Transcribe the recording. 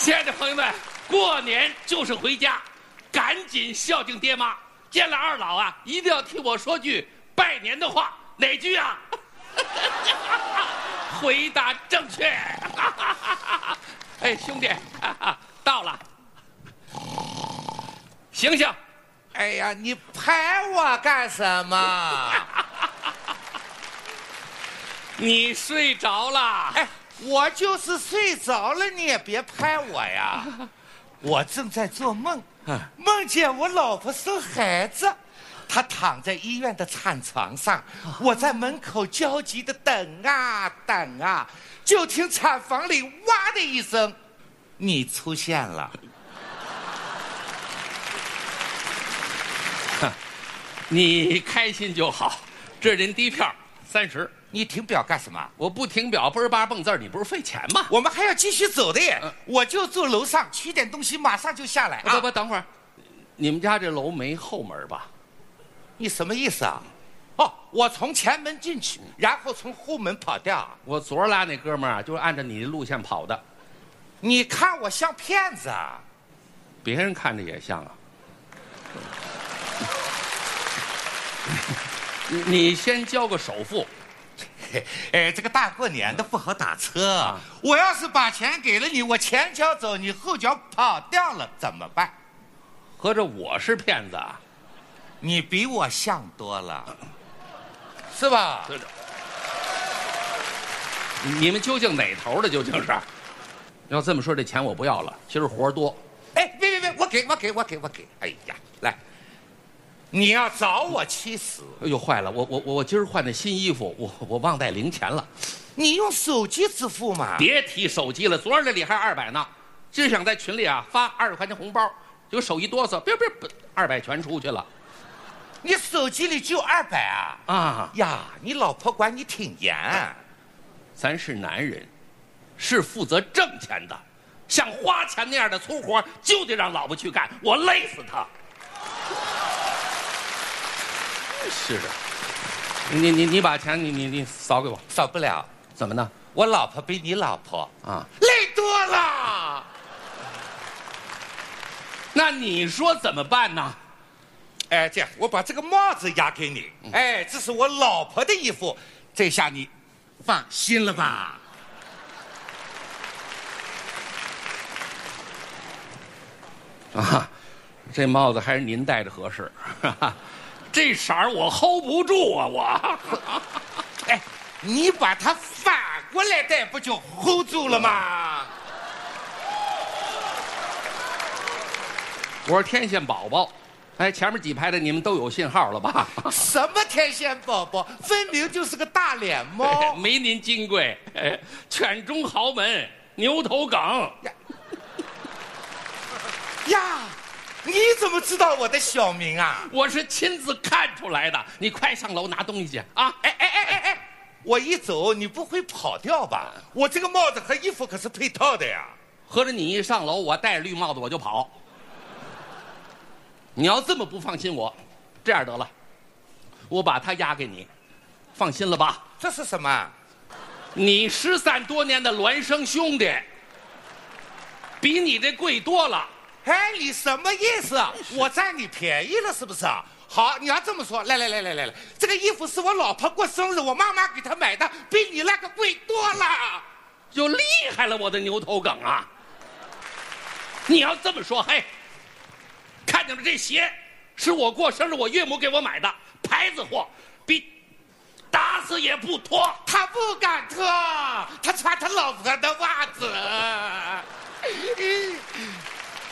亲爱的朋友们，过年就是回家，赶紧孝敬爹妈。见了二老啊，一定要替我说句拜年的话。哪句啊？回答正确。哎，兄弟，到了，醒醒！ 哎呀，你拍我干什么？ 你睡着了？ 哎，我就是睡着了，你也别拍我呀。我正在做梦，梦见我老婆生孩子，她躺在医院的产床上，我在门口焦急的等啊等啊，就听产房里哇的一声，你出现了。 你开心就好，这人低票30。 你停表干什么？ 我不停表，嘣儿吧蹦字儿，你不是费钱吗？ 我们还要继续走的耶。我就住楼上，取点东西，马上就下来啊。 不，等会儿，你们家这楼没后门吧？ 你什么意思啊？哦，我从前门进去，然后从后门跑掉。 我昨儿拉那哥们儿啊，就是按照你的路线跑的。 你看我像骗子啊？ 别人看着也像啊。你先交个首付。 哎，这个大过年的不好打车。我要是把钱给了你，我前脚走，你后脚跑掉了，怎么办？ 合着我是骗子啊？ 你比我像多了，是吧？ 对的。你们究竟哪头的？究竟是？要这么说，这钱我不要了。其实活多。 哎，别，我给。哎呀，来。你要找我气死！ 哎呦，坏了！我今儿换的新衣服，我忘带零钱了。 你用手机支付嘛？ 别提手机了，昨儿那里还200呢。今儿想在群里啊发20块钱红包，结果手一哆嗦，别，200全出去了。 你手机里就200啊？ 啊呀，你老婆管你挺严。 咱是男人，是负责挣钱的，像花钱那样的粗活就得让老婆去干，我累死她。是的，你把钱你扫给我。 扫不了。 怎么呢？ 我老婆比你老婆啊累多了。 那你说怎么办呢？ 哎，这样我把这个帽子押给你。哎，这是我老婆的衣服，这下你放心了吧？ 啊，这帽子还是您戴着合适。这色儿我 hold 不住啊，我。 哎，你把它反过来戴，不就 hold 住了吗？ 我是天线宝宝，哎，前面几排的你们都有信号了吧？ 什么天线宝宝，分明就是个大脸猫。 没您金贵，犬中豪门，牛头梗。 呀，你怎么知道我的小名啊？ 我是亲自看出来的。你快上楼拿东西去啊！ 哎，我一走你不会跑掉吧？我这个帽子和衣服可是配套的呀。 合着你一上楼，我戴着绿帽子我就跑。你要这么不放心我，这样得了，我把它押给你，放心了吧？ 这是什么？ 你失散多年的孪生兄弟，比你这贵多了。 哎，你什么意思啊？我占你便宜了是不是啊？好，你要这么说，来，这个衣服是我老婆过生日，我妈妈给她买的，比你那个贵多了。 就厉害了，我的牛头梗啊！你要这么说，嘿，看见了这鞋，是我过生日我岳母给我买的，牌子货，比打死也不脱。 他不敢脱，他穿他老婆的袜子。